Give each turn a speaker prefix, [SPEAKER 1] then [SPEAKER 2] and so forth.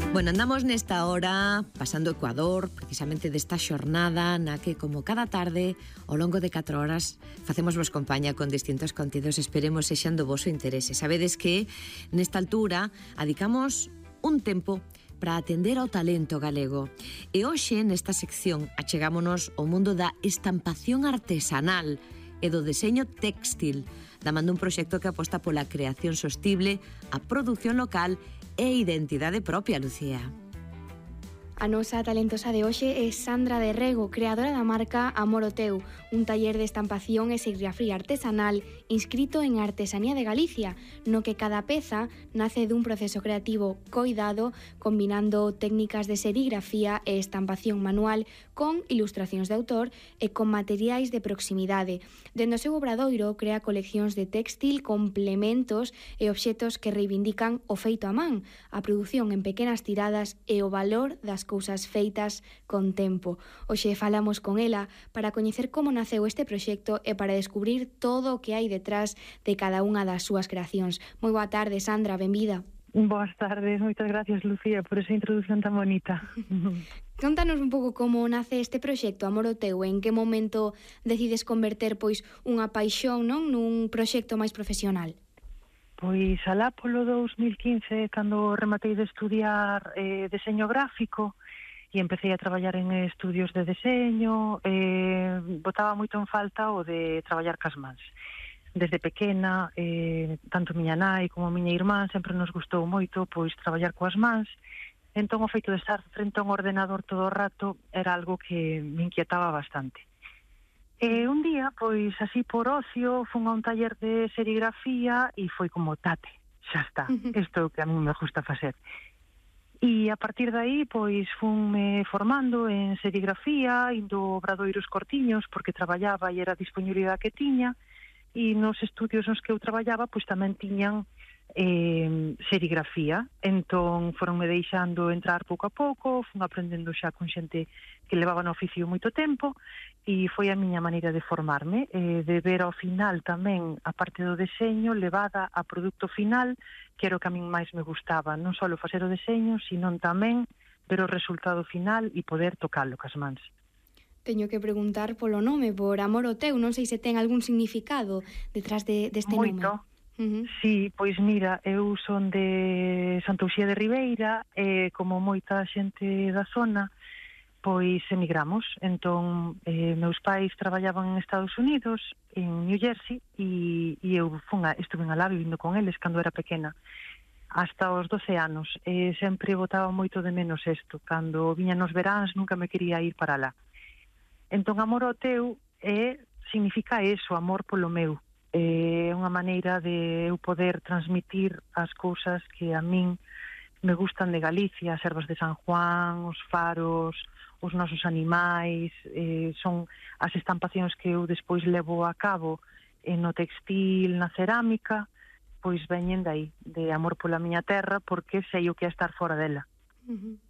[SPEAKER 1] Bueno, andamos nesta hora pasando o Ecuador, precisamente desta xornada na que, como cada tarde, ao longo de 4 horas, facemos vos compañía con distintos contidos, esperemos sexan do voso interese. Sabedes que nesta altura adicamos un tempo para atender ao talento galego. E hoxe, nesta sección, achegámonos ao mundo da estampación artesanal e do deseño téxtil, damando un proxecto que aposta pola creación sostible, a produción local e identidade propia, Lucía.
[SPEAKER 2] A nosa talentosa de hoxe é Sandra de Rego, creadora da marca Amor o Teu, un taller de estampación e serigrafía artesanal inscrito en Artesanía de Galicia, no que cada peza nace dun proceso creativo coidado, combinando técnicas de serigrafía e estampación manual con ilustracións de autor e con materiais de proximidade. Dende o seu obradoiro crea coleccións de téxtil, complementos e obxetos que reivindican o feito a man, a produción en pequenas tiradas e o valor das cousas feitas con tempo. Hoxe falamos con ela para coñecer como naceu este proxecto e para descubrir todo o que hai detrás de cada unha das súas creacións. Moi boa tarde, Sandra, benvida.
[SPEAKER 3] Boas tardes, moitas gracias, Lucía, por esa introdución tan bonita.
[SPEAKER 2] Contanos un pouco como nace este proxecto Amor o Teu, en que momento decides converter unha paixón, non, nun proxecto máis profesional?
[SPEAKER 3] Pois alá polo 2015, cando rematei de estudiar deseño gráfico e empecé a traballar en estudios de deseño, botaba moito en falta o de traballar cas mans. Desde pequena, tanto miña nai como miña irmán sempre nos gustou moito pois traballar coas mans, entón o feito de estar frente a un ordenador todo o rato era algo que me inquietaba bastante. E un día, pois así por ocio, fun a un taller de serigrafía e foi como, tate, xa está, isto é o que a mí me gusta facer. E a partir de aí, pois funme formando en serigrafía, indo obradoiros cortiños, porque traballaba e era a disponibilidade que tiña, e nos estudios nos que eu traballaba, pois tamén tiñan serigrafía, entón foronme deixando entrar pouco a pouco, fun aprendendo xa con xente que levaba no oficio moito tempo, e foi a miña maneira de formarme, de ver ao final tamén a parte do deseño levada a produto final, que era o que a min máis me gustaba, non só facer o deseño, sino tamén ver o resultado final e poder tocalo cas mans.
[SPEAKER 2] Teño que preguntar polo nome, por Amor o Teu, non sei se ten algún significado detrás deste nome.
[SPEAKER 3] Moito. Sí, pois mira, eu son de Santa Uxía de Ribeira e como moita xente da zona, pois emigramos. Entón, meus pais traballaban en Estados Unidos, en New Jersey, e eu estuve alá vivindo con eles cando era pequena, hasta os 12 anos. E sempre botaba moito de menos isto. Cando viña nos veráns nunca me quería ir para lá. Entón, Amor ao Teu significa eso, amor polo meu. É unha maneira de eu poder transmitir as cousas que a min me gustan de Galicia, as ervas de San Juan, os faros, os nosos animais, son as estampacións que eu despois levo a cabo no textil, na cerámica, pois veñen de aí, de amor pola miña terra, porque sei o que é estar fora dela.